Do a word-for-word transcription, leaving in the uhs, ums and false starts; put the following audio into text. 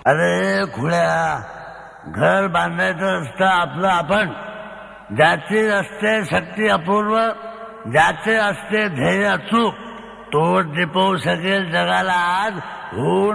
अरे खुळ्या, घर बांधायचं असतं आपलं आपण. ज्याची असते शक्ती अपूर्व, ज्याचे असते ध्येय अचूक, तो दिपवू शकेल जगाला आज. होऊन